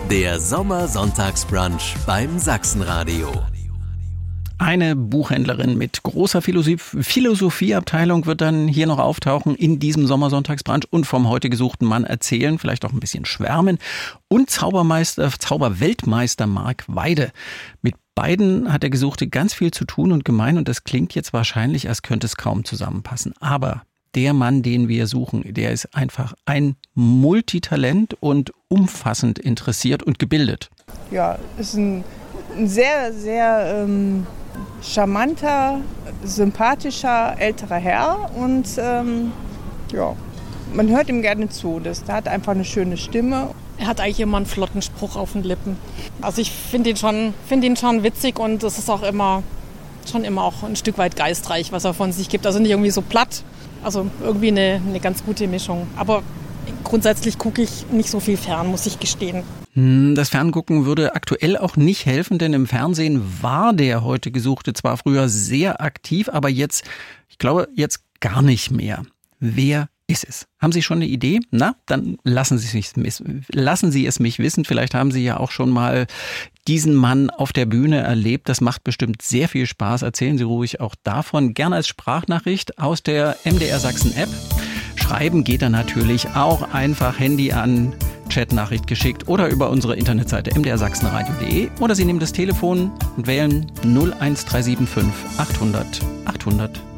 Der Sommersonntagsbrunch beim Sachsenradio. Eine Buchhändlerin mit großer Philosophieabteilung wird dann hier noch auftauchen in diesem Sommersonntagsbrunch und vom heute gesuchten Mann erzählen, vielleicht auch ein bisschen schwärmen. Und Zauberweltmeister Mark Weide. Mit beiden hat der Gesuchte ganz viel zu tun und gemein und das klingt jetzt wahrscheinlich, als könnte es kaum zusammenpassen. Aber der Mann, den wir suchen, der ist einfach ein Multitalent und umfassend interessiert und gebildet. Ja, ist ein sehr, sehr charmanter, sympathischer älterer Herr und man hört ihm gerne zu. Der hat einfach eine schöne Stimme. Er hat eigentlich immer einen flotten Spruch auf den Lippen. Also ich finde ihn schon witzig und es ist auch schon immer auch ein Stück weit geistreich, was er von sich gibt. Also nicht irgendwie so platt, also irgendwie eine ganz gute Mischung. Aber grundsätzlich gucke ich nicht so viel fern, muss ich gestehen. Das Ferngucken würde aktuell auch nicht helfen, denn im Fernsehen war der heute Gesuchte zwar früher sehr aktiv, aber jetzt, ich glaube, jetzt gar nicht mehr. Wer ist es? Haben Sie schon eine Idee? Na, dann lassen Sie es mich wissen. Vielleicht haben Sie ja auch schon mal diesen Mann auf der Bühne erlebt. Das macht bestimmt sehr viel Spaß. Erzählen Sie ruhig auch davon. Gerne als Sprachnachricht aus der MDR Sachsen App. Schreiben geht dann natürlich auch einfach Handy an, Chatnachricht geschickt oder über unsere Internetseite mdrsachsenradio.de oder Sie nehmen das Telefon und wählen 01375 800 800.